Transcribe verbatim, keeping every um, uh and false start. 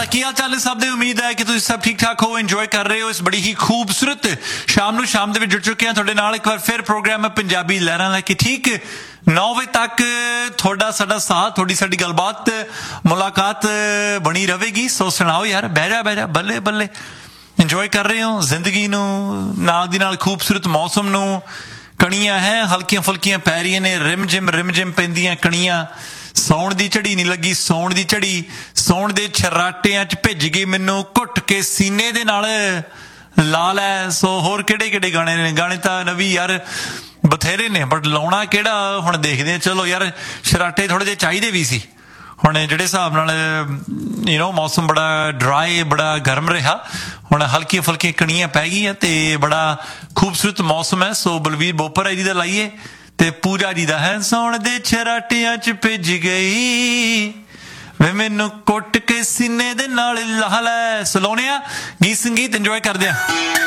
की हाल चाल है सब दे उम्मीद है कि तुसीं सब ठीक ठाक हो इंजॉय कर रहे हो इस बड़ी ही खूबसूरत शाम ਨੂੰ ਸ਼ਾਮ ਦੇ ਵਿੱਚ ਜੁੜ ਚੁੱਕੇ ਹਾਂ ਤੁਹਾਡੇ ਨਾਲ ਇੱਕ ਵਾਰ ਫਿਰ ਪ੍ਰੋਗਰਾਮ ਹੈ ਪੰਜਾਬੀ ਲਹਿਰਾਂ ਲੈ ਕੇ ਠੀਕ नौ ਵਜੇ ਤੱਕ ਤੁਹਾਡਾ ਸਾਡਾ ਸਾਥ ਤੁਹਾਡੀ ਸਾਡੀ ਗੱਲਬਾਤ ਮੁਲਾਕਾਤ ਬਣੀ ਰਹੇਗੀ ਸੋ ਸੁਣਾਓ ਯਾਰ ਬਹਿ ਜਾ ਬਹਿ ਜਾ ਬੱਲੇ ਬੱਲੇ ਇੰਜੋਏ ਕਰ ਰਹੇ ਹੋ ਜ਼ਿੰਦਗੀ ਨੂੰ ਨਾਲ ਦੀ ਨਾਲ ਖੂਬਸੂਰਤ ਮੌਸਮ ਨੂੰ ਕਣੀਆਂ ਹੈ ਹਲਕੀਆਂ ਫੁਲਕੀਆਂ ਪੈ ਰਹੀਆਂ ਨੇ ਰਿਮ ਜਿਮ ਰਿਮ ਜਿਮ ਪੈਂਦੀਆਂ ਕਣੀਆਂ ਸੌਣ ਦੀ ਝੜੀ ਨਹੀਂ ਲੱਗੀ ਸੌਣ ਦੀ ਝੜੀ ਸੌਣ ਦੇ ਛਰਾਟਿਆਂ 'ਚ ਭਿੱਜ ਗਈ ਮੈਨੂੰ ਘੁੱਟ ਕੇ ਸੀਨੇ ਦੇ ਨਾਲ ਲਾ ਲੈ ਸੋ ਹੋਰ ਕਿਹੜੇ ਕਿਹੜੇ ਗਾਣੇ ਨੇ ਗਾਣੇ ਤਾਂ ਨਵੀਂ ਯਾਰ ਬਥੇਰੇ ਨੇ ਬਟ ਲਾਉਣਾ ਕਿਹੜਾ ਹੁਣ ਦੇਖਦੇ ਹਾਂ ਚਲੋ ਯਾਰ ਛਰਾਟੇ ਥੋੜ੍ਹੇ ਜਿਹੇ ਚਾਹੀਦੇ ਵੀ ਸੀ ਹੁਣ ਜਿਹੜੇ ਹਿਸਾਬ ਨਾਲ ਯੂ ਨੋ ਮੌਸਮ ਬੜਾ ਡਰਾਈ ਬੜਾ ਗਰਮ ਰਿਹਾ ਹੁਣ ਹਲਕੀਆਂ ਫੁਲਕੀਆਂ ਕਣੀਆਂ ਪੈ ਗਈਆਂ ਅਤੇ ਬੜਾ ਖੂਬਸੂਰਤ ਮੌਸਮ ਹੈ ਸੋ ਬਲਵੀਰ ਬੋਪਰਾ ਜੀ ਦਾ ਲਾਈਏ ਤੇ ਪੂਜਾ ਜੀ ਦਾ ਹੈ ਸੌਣ ਦੇ ਛਰਾਟਿਆਂ 'ਚ ਭਿੱਜ ਗਈ ਵੇ ਮੈਨੂੰ ਕੁੱਟ ਕੇ ਸੀਨੇ ਦੇ ਨਾਲ ਲਾਹ ਲੈ ਸਲੋਨਿਆ ਗੀਤ ਸੰਗੀਤ ਇੰਜੋਏ ਕਰਦੇ ਆ